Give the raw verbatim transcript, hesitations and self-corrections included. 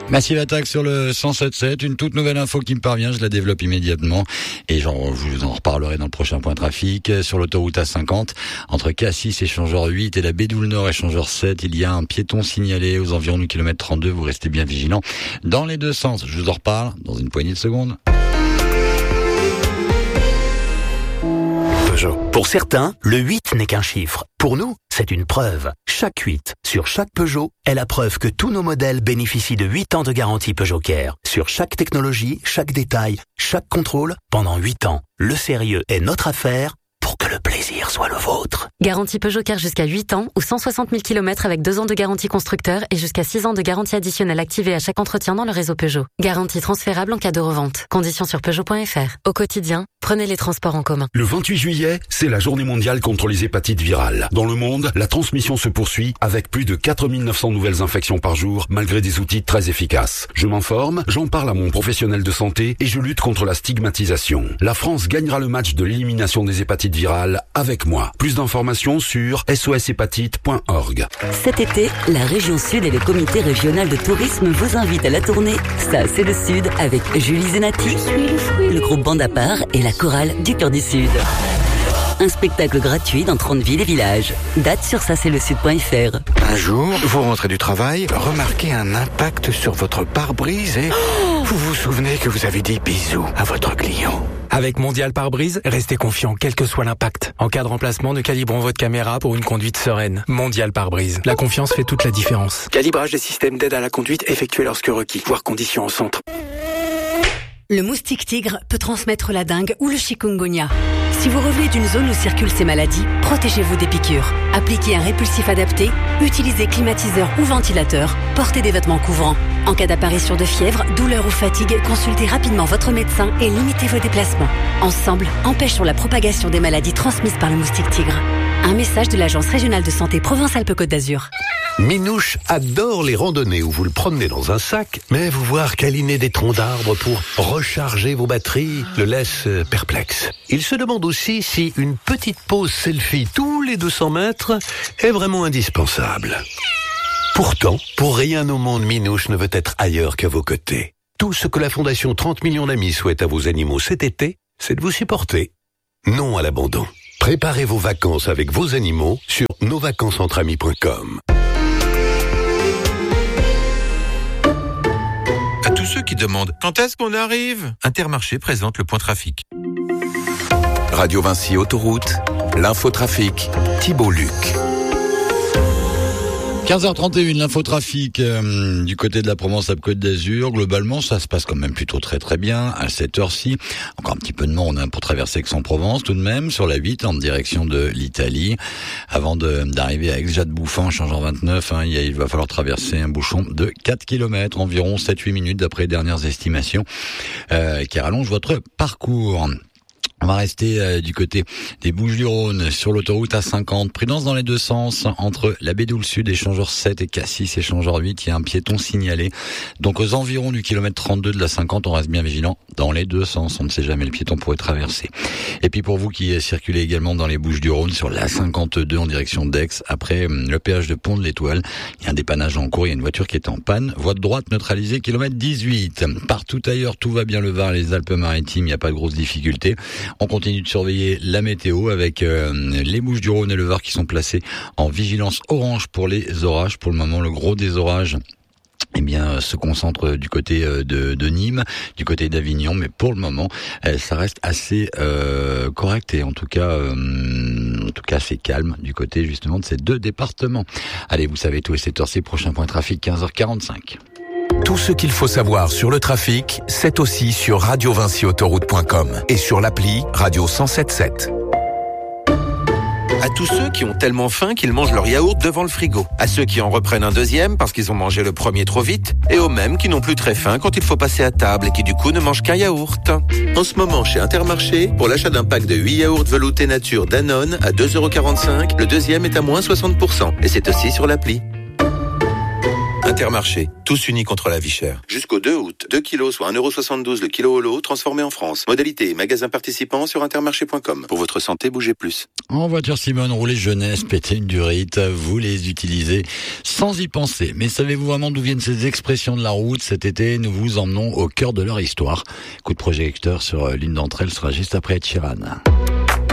Massive Attack sur le cent sept sept, une toute nouvelle info qui me parvient, je la développe immédiatement et j'en, je vous en reparlerai dans le prochain point trafic. Sur l'autoroute A cinquante, entre Cassis échangeur huit et la Bédoule Nord échangeur sept, il y a un piéton signalé aux environs du kilomètre trente-deux, vous restez bien vigilants dans les deux sens. Je vous en reparle dans une poignée de secondes. Pour certains, le huit n'est qu'un chiffre. Pour nous, c'est une preuve. Chaque huit, sur chaque Peugeot, est la preuve que tous nos modèles bénéficient de huit ans de garantie Peugeot Care. Sur chaque technologie, chaque détail, chaque contrôle, pendant huit ans. Le sérieux est notre affaire pour que le plaisir soit le vôtre. Garantie Peugeot Care jusqu'à huit ans ou cent soixante mille kilomètres avec deux ans de garantie constructeur et jusqu'à six ans de garantie additionnelle activée à chaque entretien dans le réseau Peugeot. Garantie transférable en cas de revente. Conditions sur Peugeot point F R. Au quotidien, prenez les transports en commun. Le vingt-huit juillet, c'est la journée mondiale contre les hépatites virales. Dans le monde, la transmission se poursuit avec plus de quatre mille neuf cents nouvelles infections par jour, malgré des outils très efficaces. Je m'informe, j'en parle à mon professionnel de santé et je lutte contre la stigmatisation. La France gagnera le match de l'élimination des hépatites virales avec moi. Plus d'informations sur s o s hépatite point org. Cet été, la région Sud et le comité régional de tourisme vous invitent à la tournée Ça c'est le Sud avec Julie Zenati, le, le groupe Bande à part et la chorale du Cœur du Sud. Un spectacle gratuit dans trente villes et villages. Date sur ça c'est le sud point F R. Un jour, vous rentrez du travail, remarquez un impact sur votre pare-brise et oh vous vous souvenez que vous avez dit bisous à votre client. Avec Mondial Pare-Brise, restez confiant quel que soit l'impact. En cas de remplacement, nous calibrons votre caméra pour une conduite sereine. Mondial Pare-Brise. La confiance fait toute la différence. Calibrage des systèmes d'aide à la conduite effectué lorsque requis. Voir conditions au centre. Le moustique tigre peut transmettre la dengue ou le chikungunya. Si vous revenez d'une zone où circulent ces maladies, protégez-vous des piqûres. Appliquez un répulsif adapté, utilisez climatiseur ou ventilateur, portez des vêtements couvrants. En cas d'apparition de fièvre, douleur ou fatigue, consultez rapidement votre médecin et limitez vos déplacements. Ensemble, empêchons la propagation des maladies transmises par le moustique tigre. Un message de l'Agence régionale de santé Provence-Alpes-Côte d'Azur. Minouche adore les randonnées où vous le promenez dans un sac, mais vous voir câliner des troncs d'arbres pour recharger vos batteries le laisse perplexe. Il se demande aussi si une petite pause selfie tous les deux cents mètres est vraiment indispensable. Pourtant, pour rien au monde, Minouche ne veut être ailleurs qu'à vos côtés. Tout ce que la Fondation trente millions d'amis souhaite à vos animaux cet été, c'est de vous supporter. Non à l'abandon. Préparez vos vacances avec vos animaux sur nos vacances entre amis point com. À tous ceux qui demandent quand est-ce qu'on arrive, Intermarché présente le point trafic. Radio Vinci Autoroute, l'infotrafic, Thibault Luc. quinze heures trente et une, l'infotrafic euh, du côté de la Provence-Alpes-Côte d'Azur. Globalement, ça se passe quand même plutôt très très bien à cette heure-ci. Encore un petit peu de monde hein, pour traverser Aix-en-Provence tout de même, sur la huit en direction de l'Italie. Avant de, d'arriver à Aix-Jade-Bouffan, changeant vingt-neuf, hein, il, il va falloir traverser un bouchon de quatre kilomètres, environ sept à huit minutes d'après les dernières estimations, euh, qui rallonge votre parcours. On va rester euh, du côté des Bouches-du-Rhône sur l'autoroute A cinquante. Prudence dans les deux sens entre la Bédoule Sud, échangeur sept et Cassis, échangeur huit. Il y a un piéton signalé. Donc aux environs du kilomètre trente-deux de la cinquante, on reste bien vigilant dans les deux sens. On ne sait jamais, le piéton pourrait traverser. Et puis pour vous qui circulez également dans les Bouches-du-Rhône sur l'A cinquante-deux en direction d'Aix, après le péage de Pont de l'Étoile, il y a un dépannage en cours, il y a une voiture qui est en panne. Voie de droite neutralisée, kilomètre dix-huit. Partout ailleurs, tout va bien, le Var, les Alpes-Maritimes, il n'y a pas de grosses difficultés. On continue de surveiller la météo avec euh, les Bouches-du-Rhône et le Var qui sont placés en vigilance orange pour les orages. Pour le moment, le gros des orages eh bien, se concentre du côté de, de Nîmes, du côté d'Avignon, mais pour le moment, ça reste assez euh, correct et en tout cas, euh, en tout cas assez calme du côté justement de ces deux départements. Allez, vous savez tout et cette heure-ci, prochain point trafic, quinze heures quarante-cinq. Tout ce qu'il faut savoir sur le trafic, c'est aussi sur radio vinci autoroute point com et sur l'appli Radio cent soixante-dix-sept. À tous ceux qui ont tellement faim qu'ils mangent leur yaourt devant le frigo. À ceux qui en reprennent un deuxième parce qu'ils ont mangé le premier trop vite. Et aux mêmes qui n'ont plus très faim quand il faut passer à table et qui du coup ne mangent qu'un yaourt. En ce moment chez Intermarché, pour l'achat d'un pack de huit yaourts veloutés nature Danone à deux euros quarante-cinq, le deuxième est à moins soixante pour cent. Et c'est aussi sur l'appli. Intermarché, tous unis contre la vie chère. Jusqu'au deux août, deux kilos, soit un euro soixante-douze le kilo au lot, transformé en France. Modalité, magasin participant sur intermarché point com. Pour votre santé, bougez plus. En voiture Simone, rouler jeunesse, péter une durite, vous les utilisez sans y penser. Mais savez-vous vraiment d'où viennent ces expressions de la route? Cet été, nous vous emmenons au cœur de leur histoire. Coup de projecteur sur l'une d'entre elles sera juste après Ed Sheeran.